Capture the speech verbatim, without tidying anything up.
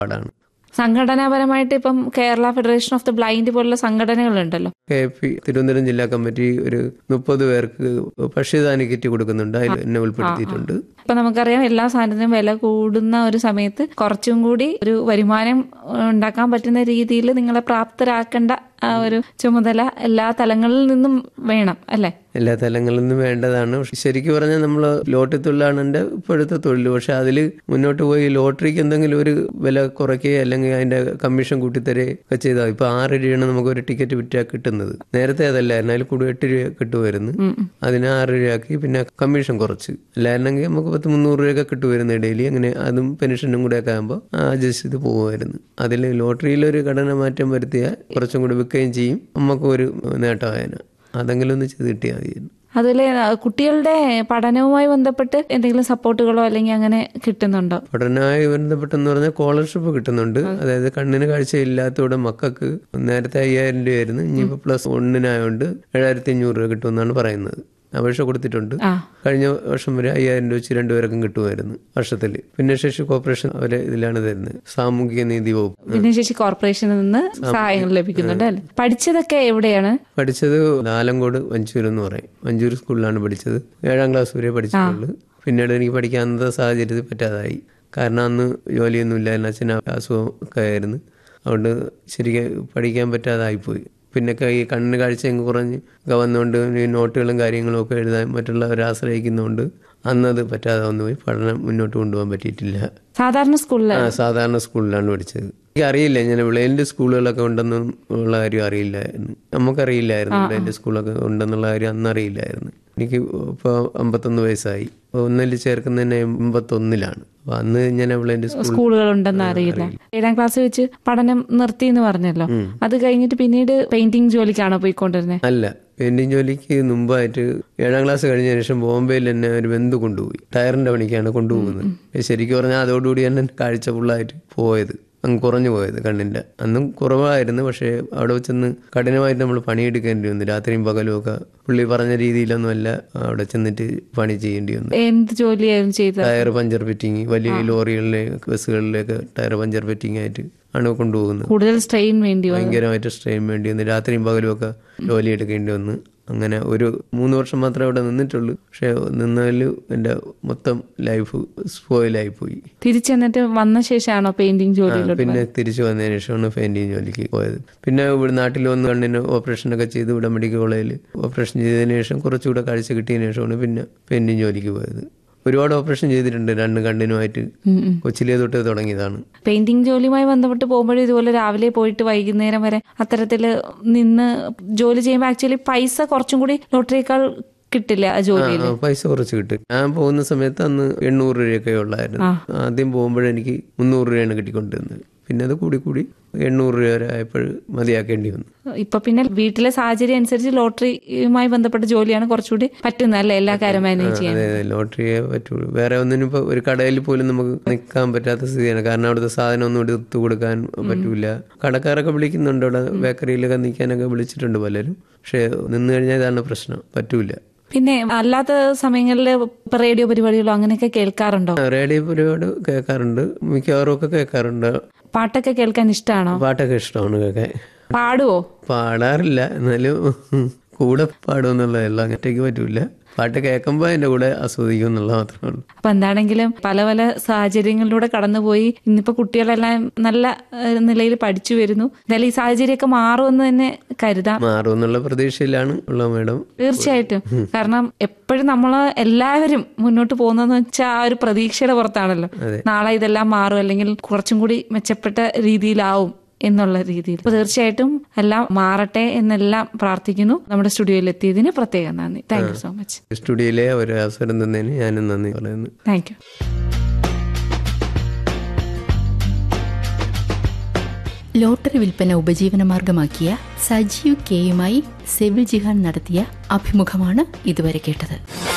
പാടാണ്. സംഘടനാപരമായിട്ട് ഇപ്പം Kerala federation of the blind പോലുള്ള സംഘടനകളുണ്ടല്ലോ. കെ പി തിരുവനന്തപുരം ജില്ലാ കമ്മിറ്റി ഒരു മുപ്പത് പേർക്ക് ഭക്ഷ്യധാന്യ കിറ്റ് കൊടുക്കുന്നുണ്ട്. അതിൽ എന്നെ ഉൾപ്പെടുത്തിയിട്ടുണ്ട്. ഇപ്പൊ നമുക്കറിയാം എല്ലാ സാധനത്തിനും വില കൂടുന്ന ഒരു സമയത്ത് കുറച്ചും കൂടി ഒരു വരുമാനം ഉണ്ടാക്കാൻ പറ്റുന്ന രീതിയിൽ നിങ്ങളെ പ്രാപ്തരാക്കേണ്ട ആ ഒരു ചുമതല എല്ലാ തലങ്ങളിൽ നിന്നും വേണം അല്ലെ? എല്ലാ തലങ്ങളിൽ നിന്നും വേണ്ടതാണ്. ശരിക്കും പറഞ്ഞാൽ നമ്മൾ ലോട്ടറി തൊഴിലാണ് എൻ്റെ ഇപ്പോഴത്തെ തൊഴിൽ. പക്ഷെ അതിൽ മുന്നോട്ട് പോയി ലോട്ടറിക്ക് എന്തെങ്കിലും ഒരു വില കുറയ്ക്കുകയോ അല്ലെങ്കിൽ അതിന്റെ കമ്മീഷൻ കൂട്ടിത്തരുകയൊക്കെ ചെയ്താൽ ഇപ്പൊ ആറ് രൂപയാണ് നമുക്ക് ഒരു ടിക്കറ്റ് വിറ്റാൽ കിട്ടുന്നത്. നേരത്തെ അതല്ലായിരുന്നു. അതിൽ കൂടുതൽ എട്ട് രൂപ കിട്ടുമായിരുന്നു. അതിന് ആറ് രൂപയാക്കി പിന്നെ കമ്മീഷൻ കുറച്ച്. അല്ലായിരുന്നെങ്കിൽ നമുക്ക് പത്ത് മുന്നൂറ് രൂപയൊക്കെ കിട്ടുമായിരുന്നു ഡെയിലി. അങ്ങനെ അതും പെൻഷനും കൂടെ ഒക്കെ ആകുമ്പോൾ അഡ്ജസ്റ്റ് ചെയ്ത് പോകുമായിരുന്നു. അതിൽ ലോട്ടറിയിലൊരു ഘടന മാറ്റം വരുത്തിയാൽ കുറച്ചും കൂടി വിൽക്കുകയും ചെയ്യും. നമുക്ക് ഒരു നേട്ടമായതിന് അതെങ്കിലും ഒന്ന് ചെയ്ത് കിട്ടിയാൽ മതിയായിരുന്നു. അതുപോലെ കുട്ടികളുടെ പഠനവുമായി ബന്ധപ്പെട്ട് എന്തെങ്കിലും സപ്പോർട്ടുകളോ അല്ലെങ്കിൽ അങ്ങനെ കിട്ടുന്നുണ്ടോ? പഠനവുമായി ബന്ധപ്പെട്ടെന്ന് പറഞ്ഞാൽ സ്കോളർഷിപ്പ് കിട്ടുന്നുണ്ട്. അതായത് കണ്ണിന് കാഴ്ചയില്ലാത്തവിടെ മക്കൾക്ക് നേരത്തെ അയ്യായിരം രൂപയായിരുന്നു. ഇനിയിപ്പോൾ പ്ലസ് ഒന്നിനായോണ്ട് ഏഴായിരത്തി അഞ്ഞൂറ് രൂപ കിട്ടുമെന്നാണ് പറയുന്നത്. അപേക്ഷ കൊടുത്തിട്ടുണ്ട്. കഴിഞ്ഞ വർഷം വരെ അയ്യായിരം രൂപ വെച്ച് രണ്ടുപേർക്കും കിട്ടുമായിരുന്നു വർഷത്തിൽ. ഭിന്നശേഷി കോർപ്പറേഷൻ അവരെ ഇതിലാണ് തരുന്നത്. സാമൂഹിക നീതി വകുപ്പ് ഭിന്നശേഷി കോർപ്പറേഷനിൽ നിന്ന് സഹായങ്ങൾ ലഭിക്കുന്നുണ്ട് അല്ലേ? പഠിച്ചതൊക്കെ എവിടെയാണ്? പഠിച്ചത് ആലങ്കോട് വഞ്ചൂർ എന്ന് പറയും. വഞ്ചൂർ സ്കൂളിലാണ് പഠിച്ചത്. ഏഴാം ക്ലാസ് വരെ പഠിച്ചിട്ടുള്ളൂ. പിന്നീട് എനിക്ക് പഠിക്കാവുന്ന സാഹചര്യത്തിൽ പറ്റാതായി. കാരണം അന്ന് ജോലിയൊന്നും ഇല്ലായിരുന്നു. അച്ഛന് അസുഖം ഒക്കെ ആയിരുന്നു. അതുകൊണ്ട് ശരിക്കും പഠിക്കാൻ പറ്റാതായിപ്പോയി. പിന്നെ ഈ കണ്ണിന് കാഴ്ച അങ്ങ് കുറഞ്ഞ് വന്നുകൊണ്ട് ഈ നോട്ടുകളും കാര്യങ്ങളും ഒക്കെ എഴുതാൻ മറ്റുള്ളവരെ ആശ്രയിക്കുന്നതുകൊണ്ട് അന്നത് പറ്റാതെ വന്നുപോയി. പഠനം മുന്നോട്ട് കൊണ്ടുപോകാൻ പറ്റിയിട്ടില്ല. സാധാരണ സ്കൂളിൽ ആ സാധാരണ സ്കൂളിലാണ് പഠിച്ചത്. എനിക്ക് അറിയില്ല ഇങ്ങനെ വിളേൻ്റെ സ്കൂളുകളൊക്കെ ഉണ്ടെന്നും ഉള്ള കാര്യം അറിയില്ലായിരുന്നു. നമുക്കറിയില്ലായിരുന്നു വിളേൻ്റെ സ്കൂളൊക്കെ ഉണ്ടെന്നുള്ള കാര്യം അന്ന് അറിയില്ലായിരുന്നു. എനിക്ക് ഇപ്പോൾ അമ്പത്തൊന്ന് വയസ്സായി. ഒന്നിൽ ചേർക്കുന്നതന്നെ എൺപത്തൊന്നിലാണ്. അപ്പൊ അന്ന് ഞാൻ വിളേൻ്റെ സ്കൂളുകൾ ഉണ്ടെന്ന് അറിയില്ല. ഏഴാം ക്ലാസ് വെച്ച് പഠനം നിർത്തി എന്ന് പറഞ്ഞല്ലോ. അത് കഴിഞ്ഞിട്ട് പിന്നീട് പെയിന്റിംഗ് ജോലിക്കാണോ പോയിക്കൊണ്ടിരുന്നത്? അല്ല, പെയിന്റിംഗ് ജോലിക്ക് മുമ്പായിട്ട് ഏഴാം ക്ലാസ് കഴിഞ്ഞ ശേഷം ബോംബെയിൽ എന്നെ ഒരു ബന്ധു കൊണ്ടുപോയി. ടയറിന്റെ പണിക്കാണ് കൊണ്ടുപോകുന്നത്. ശരിക്കും പറഞ്ഞാൽ അതോടുകൂടി എന്നെ കാഴ്ച ഫുള്ളായിട്ട് പോയത്, അങ്ങ് കുറഞ്ഞു പോയത് കണ്ണിന്റെ. അന്നും കുറവായിരുന്നു. പക്ഷേ അവിടെ ചെന്ന് കഠിനമായിട്ട് നമ്മൾ പണിയെടുക്കേണ്ടി വന്നു. രാത്രിയും പകലും ഒക്കെ പുള്ളി പറഞ്ഞ രീതിയിലൊന്നും അല്ല അവിടെ ചെന്നിട്ട് പണി ചെയ്യേണ്ടി വന്നു. എന്ത് ജോലിയായിരുന്നു ചെയ്തത്? ടയർ പഞ്ചർ ഫിറ്റിങ്, വലിയ ലോറികളിലെ ബസ്സുകളിലേക്ക് ടയർ പഞ്ചർ ഫിറ്റിംഗ് ആയിട്ട് ആണ് കൊണ്ടുപോകുന്നത്. കൂടുതൽ സ്ട്രെയിൻ വേണ്ടി ഭയങ്കരമായിട്ട് സ്ട്രെയിൻ വേണ്ടി വന്നു. രാത്രിയും പകലും ഒക്കെ ജോലി എടുക്കേണ്ടി വന്നു. അങ്ങനെ ഒരു മൂന്ന് വർഷം മാത്രമേ അവിടെ നിന്നിട്ടുള്ളൂ. പക്ഷെ നിന്നതിൽ എൻ്റെ മൊത്തം ലൈഫ് സ്പോയിലായി പോയി. തിരിച്ചെന്നിട്ട് വന്ന ശേഷമാണോ പെയിന്റിംഗ് ജോലി? പിന്നെ തിരിച്ചു വന്നതിന് ശേഷമാണ് പെയിന്റിംഗ് ജോലിക്ക് പോയത്. പിന്നെ ഇവിടെ നാട്ടിൽ വന്ന് കണ്ണിന് ഓപ്പറേഷനൊക്കെ ചെയ്ത് ഇവിടെ മെഡിക്കൽ കോളേജിൽ ഓപ്പറേഷൻ ചെയ്തതിന് ശേഷം കുറച്ചുകൂടെ കാഴ്ച കിട്ടിയതിന് ശേഷമാണ് പിന്നെ പെയിന്റിംഗ് ജോലിക്ക് പോയത്. ഒരുപാട് ഓപ്പറേഷൻ ചെയ്തിട്ടുണ്ട് രണ്ട് കണ്ണിനുമായിട്ട്. കൊച്ചിലേ തൊട്ട് തുടങ്ങിയതാണ്. പെയിന്റിംഗ് ജോലിയുമായി ബന്ധപ്പെട്ട് പോകുമ്പോഴും ഇതുപോലെ രാവിലെ പോയിട്ട് വൈകുന്നേരം വരെ അത്തരത്തില് നിന്ന് ജോലി ചെയ്യുമ്പോൾ ആക്ച്വലി പൈസ കുറച്ചും കൂടി ലോട്ടറിയേക്കാൾ കിട്ടില്ല ആ ജോലിയിൽ? പൈസ കുറച്ച് കിട്ടും. ഞാൻ പോകുന്ന സമയത്ത് അന്ന് എണ്ണൂറ് രൂപയൊക്കെ ഉള്ളായിരുന്നു. ആദ്യം പോകുമ്പോഴെനിക്ക് മുന്നൂറ് രൂപയാണ് കിട്ടിക്കൊണ്ടിരുന്നത്. പിന്നെ അത് കൂടി കൂടി എണ്ണൂറ് രൂപ വരെ ആയപ്പോൾ മതിയാക്കേണ്ടി വന്നു. ഇപ്പൊ പിന്നെ വീട്ടിലെ സാഹചര്യം അനുസരിച്ച് ലോട്ടറിയുമായി ബന്ധപ്പെട്ട ജോലിയാണ് കുറച്ചുകൂടി പറ്റുന്നത് അല്ലേ എല്ലാ കാര്യം മാനേജ് ചെയ്യാൻ? അതെ അതെ, ലോട്ടറിയെ പറ്റുള്ളൂ. വേറെ ഒന്നിനും ഇപ്പൊ ഒരു കടയിൽ പോലും നമുക്ക് നിൽക്കാൻ പറ്റാത്ത സ്ഥിതിയാണ്. കാരണം അവിടുത്തെ സാധനം ഒന്നും എടുത്തു കൊടുക്കാൻ പറ്റൂല. കടക്കാരൊക്കെ വിളിക്കുന്നുണ്ട്. അവിടെ ബേക്കറിയിലൊക്കെ നിൽക്കാനൊക്കെ വിളിച്ചിട്ടുണ്ട് പലരും. പക്ഷെ നിന്ന് കഴിഞ്ഞാൽ ഇതാണ് പ്രശ്നം, പറ്റൂല. പിന്നെ അല്ലാത്ത സമയങ്ങളിൽ റേഡിയോ പരിപാടികളോ അങ്ങനെയൊക്കെ കേൾക്കാറുണ്ടോ? റേഡിയോ പരിപാടി കേൾക്കാറുണ്ട്, മിക്കവാറും ഒക്കെ കേൾക്കാറുണ്ട്. പാട്ടൊക്കെ കേൾക്കാൻ ഇഷ്ടമാണോ? പാട്ടൊക്കെ ഇഷ്ടമാണ് കേൾക്കാൻ. പാടുവോ? പാടാറില്ല, എന്നാലും കൂടെ പാടുമെന്നുള്ളതല്ല. അങ്ങനത്തേക്ക് പറ്റൂല. പാട്ട് കേൾക്കുമ്പോൾ അതിന്റെ കൂടെ ആസ്വദിക്കും എന്നുള്ളത് മാത്രമേ ഉള്ളൂ. അപ്പൊ എന്താണെങ്കിലും പല പല സാഹചര്യങ്ങളിലൂടെ കടന്നുപോയി ഇന്നിപ്പോ കുട്ടികളെല്ലാം നല്ല നിലയിൽ പഠിച്ചു വരുന്നു. എന്തായാലും ഈ സാഹചര്യമൊക്കെ മാറുമെന്ന് തന്നെ കരുതാം. മാറും എന്നുള്ള പ്രതീക്ഷയിലാണ് ഉള്ള മേഡം. തീർച്ചയായിട്ടും. കാരണം എപ്പോഴും നമ്മള് എല്ലാവരും മുന്നോട്ട് പോകുന്നതെന്ന് വെച്ചാൽ ആ ഒരു പ്രതീക്ഷയുടെ പുറത്താണല്ലോ. നാളെ ഇതെല്ലാം മാറും, അല്ലെങ്കിൽ കുറച്ചും കൂടി മെച്ചപ്പെട്ട രീതിയിലാവും എന്നുള്ള രീതിയിൽ. അപ്പൊ തീർച്ചയായിട്ടും എല്ലാം മാറട്ടെ എന്നെല്ലാം പ്രാർത്ഥിക്കുന്നു. നമ്മുടെ സ്റ്റുഡിയോയിൽ എത്തിയതിന് പ്രത്യേകം നന്ദി. Thank you so much. സ്റ്റുഡിയോയിലെ ഒരു അവസരം തന്നതിന് ഞാനും നന്ദി പറയുന്നു. Thank you. ലോട്ടറി വിൽപ്പന ഉപജീവനമാർഗമാക്കിയ സജീവ് കെയുമായി സെവിൽ ജിഹാൻ നടത്തിയ അഭിമുഖമാണ് ഇതുവരെ കേട്ടത്.